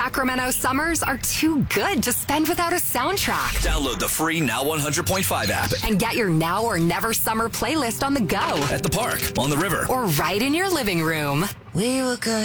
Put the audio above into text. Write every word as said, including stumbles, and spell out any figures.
Sacramento summers are too good to spend without a soundtrack. Download the free Now one hundred point five app. And get your Now or Never summer playlist on the go. At the park, on the river, or right in your living room. We were good.